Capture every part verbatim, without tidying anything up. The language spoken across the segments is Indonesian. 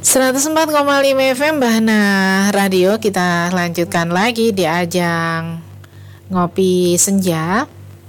seratus empat koma lima F M Bahana Radio. Kita lanjutkan lagi di ajang Ngopi Senja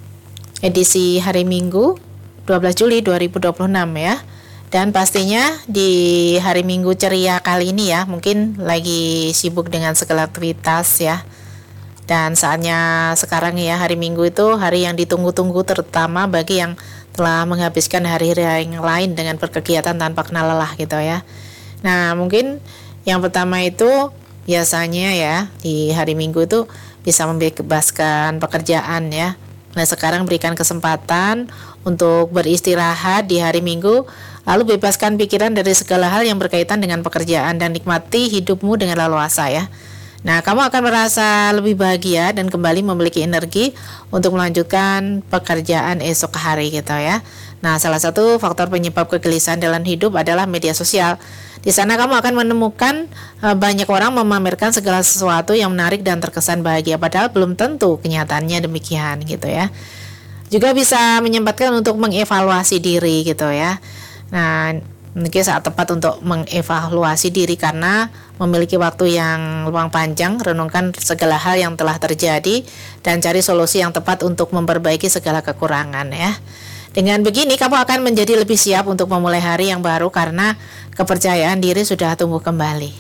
edisi hari Minggu dua belas Juli dua ribu dua puluh enam ya. Dan pastinya di hari Minggu ceria kali ini ya, mungkin lagi sibuk dengan segala aktivitas ya. Dan saatnya sekarang ya, hari Minggu itu hari yang ditunggu-tunggu, terutama bagi yang telah menghabiskan hari-hari yang lain dengan berkegiatan tanpa kenal lelah gitu ya. Nah, mungkin yang pertama itu biasanya ya di hari Minggu itu bisa membebaskan pekerjaan ya. Nah, sekarang berikan kesempatan untuk beristirahat di hari Minggu, lalu bebaskan pikiran dari segala hal yang berkaitan dengan pekerjaan dan nikmati hidupmu dengan leluasa ya. Nah, kamu akan merasa lebih bahagia dan kembali memiliki energi untuk melanjutkan pekerjaan esok hari gitu ya. Nah, salah satu faktor penyebab kegelisahan dalam hidup adalah media sosial. Di sana kamu akan menemukan uh, banyak orang memamerkan segala sesuatu yang menarik dan terkesan bahagia, padahal belum tentu kenyataannya demikian gitu ya. Juga bisa menyempatkan untuk mengevaluasi diri gitu ya. Nah, mungkin saat tepat untuk mengevaluasi diri karena memiliki waktu yang luang panjang, renungkan segala hal yang telah terjadi dan cari solusi yang tepat untuk memperbaiki segala kekurangan ya. Dengan begini kamu akan menjadi lebih siap untuk memulai hari yang baru karena kepercayaan diri sudah tumbuh kembali.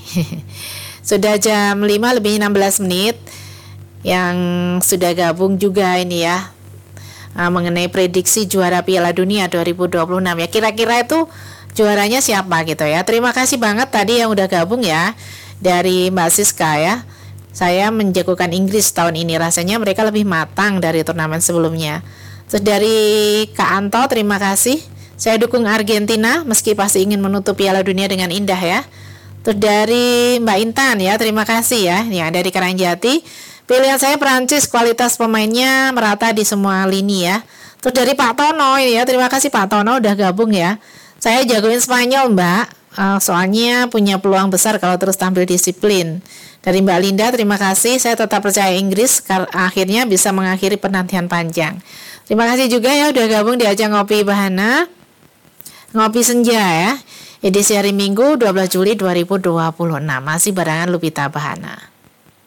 Sudah jam lima lebih enam belas menit yang sudah gabung juga ini ya, mengenai prediksi juara Piala Dunia dua ribu dua puluh enam ya. Kira-kira itu juaranya siapa gitu ya. Terima kasih banget tadi yang udah gabung ya, dari Mbak Siska ya. Saya menjagokan Inggris tahun ini, rasanya mereka lebih matang dari turnamen sebelumnya. Terus dari Kak Anto, terima kasih. Saya dukung Argentina meski pasti ingin menutup Piala Dunia dengan indah ya. Terus dari Mbak Intan ya, terima kasih ya, yang dari Karangjati. Pilihan saya Prancis, kualitas pemainnya merata di semua lini ya. Terus dari Pak Tono ya, terima kasih Pak Tono udah gabung ya. Saya jagoin Spanyol Mbak, uh, soalnya punya peluang besar kalau terus tampil disiplin. Dari Mbak Linda, terima kasih. Saya tetap percaya Inggris kar- akhirnya bisa mengakhiri penantian panjang. Terima kasih juga ya udah gabung di ajang Ngopi Bahana, Ngopi Senja ya, edisi hari Minggu dua belas Juli dua ribu dua puluh enam. Masih barengan Lupita Bahana.